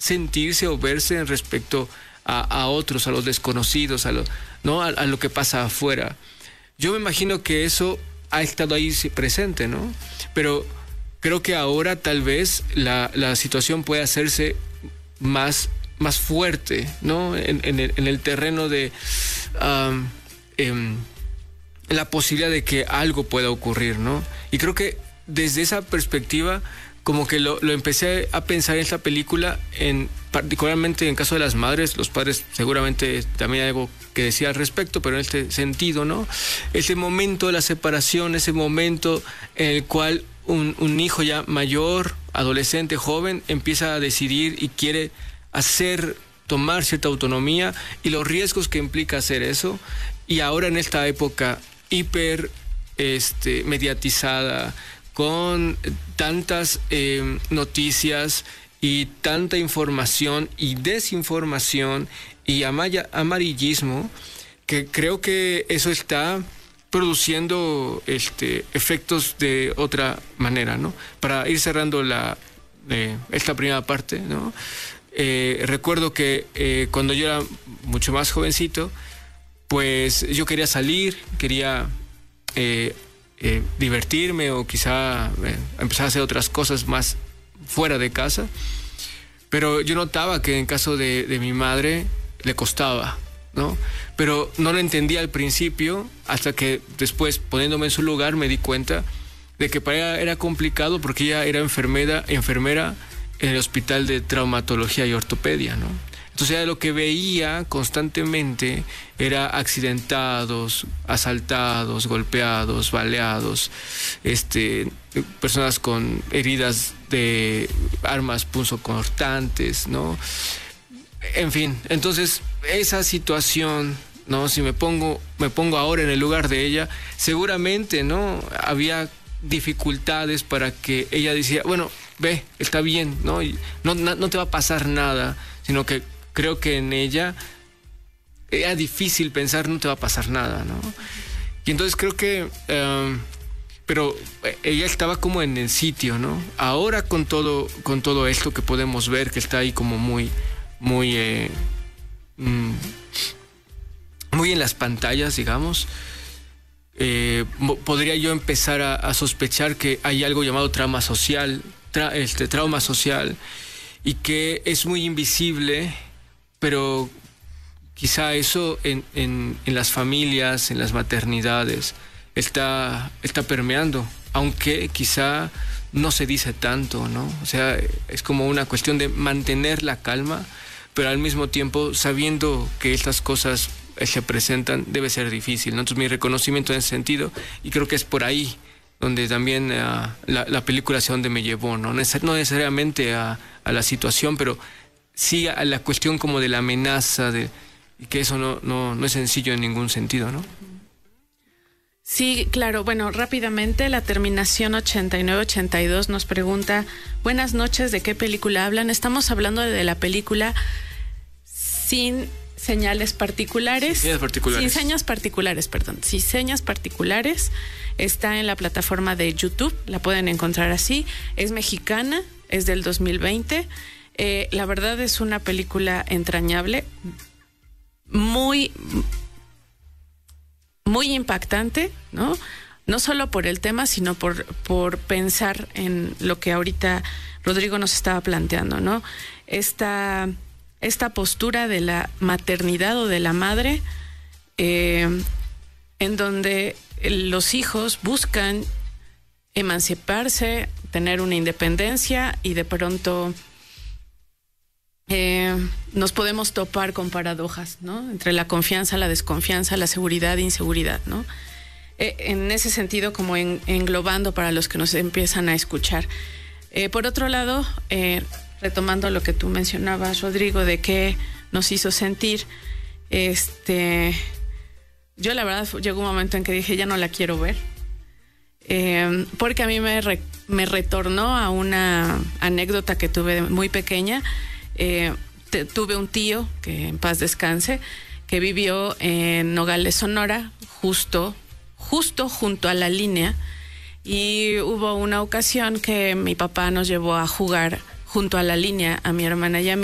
sentirse o verse en respecto a otros, a los desconocidos, ¿no? a lo que pasa afuera. Yo me imagino que eso ha estado ahí presente, ¿no? Pero creo que ahora tal vez la situación puede hacerse más fuerte, ¿no? En el terreno de la posibilidad de que algo pueda ocurrir, ¿no? Y creo que desde esa perspectiva como que lo empecé a pensar en esta película, particularmente en caso de las madres. Los padres seguramente también hay algo que decir al respecto, pero en este sentido, ¿no? Ese momento de la separación, ese momento en el cual un hijo ya mayor, adolescente, joven, empieza a decidir y quiere tomar cierta autonomía y los riesgos que implica hacer eso. Y ahora en esta época hiper mediatizada, con tantas noticias y tanta información y desinformación y amarillismo, que creo que eso está produciendo efectos de otra manera, ¿no? Para ir cerrando esta primera parte, ¿no? Recuerdo que cuando yo era mucho más jovencito, pues yo quería salir, quería divertirme o quizá empezar a hacer otras cosas más fuera de casa, pero yo notaba que en caso de mi madre le costaba, ¿no? Pero no lo entendía al principio, hasta que después, poniéndome en su lugar, me di cuenta de que para ella era complicado porque ella era enfermera en el Hospital de Traumatología y Ortopedia, ¿no? Entonces lo que veía constantemente era accidentados, asaltados, golpeados, baleados, personas con heridas de armas punzocortantes, ¿no? En fin, entonces esa situación, ¿no? Si me pongo ahora en el lugar de ella, seguramente, ¿no? Había dificultades para que ella decía, bueno, ve, está bien, ¿no? Y no te va a pasar nada, sino que creo que en ella era difícil pensar, no te va a pasar nada, ¿no? Y entonces creo que pero ella estaba como en el sitio, ¿no? Ahora con todo esto que podemos ver, que está ahí como muy en las pantallas, digamos, podría yo empezar a sospechar que hay algo llamado trauma social, y que es muy invisible, pero quizá eso en las familias, en las maternidades, está permeando, aunque quizá no se dice tanto, ¿no? O sea, es como una cuestión de mantener la calma, pero al mismo tiempo sabiendo que estas cosas se presentan, debe ser difícil, ¿no? Entonces mi reconocimiento en ese sentido, y creo que es por ahí donde también la película hacia donde me llevó, ¿no? No necesariamente a la situación, pero sí a la cuestión como de la amenaza, y que eso no es sencillo en ningún sentido, ¿no? Sí, claro. Bueno, rápidamente, la terminación 8982 nos pregunta: buenas noches, ¿de qué película hablan? Estamos hablando de la película Sin señas particulares. Está en la plataforma de YouTube, la pueden encontrar así. Es mexicana, es del 2020. La verdad es una película entrañable, muy impactante, ¿no? No solo por el tema, sino por pensar en lo que ahorita Rodrigo nos estaba planteando, ¿no? Esta postura de la maternidad o de la madre, en donde los hijos buscan emanciparse, tener una independencia, y de pronto nos podemos topar con paradojas, ¿no? Entre la confianza, la desconfianza, la seguridad e inseguridad, ¿no? En ese sentido, como englobando para los que nos empiezan a escuchar. Por otro lado, retomando lo que tú mencionabas, Rodrigo, de qué nos hizo sentir, yo la verdad llegó un momento en que dije, ya no la quiero ver, porque a mí me retornó a una anécdota que tuve muy pequeña. Tuve un tío, que en paz descanse, que vivió en Nogales, Sonora, justo junto a la línea, y hubo una ocasión que mi papá nos llevó a jugar junto a la línea, a mi hermana y a mí.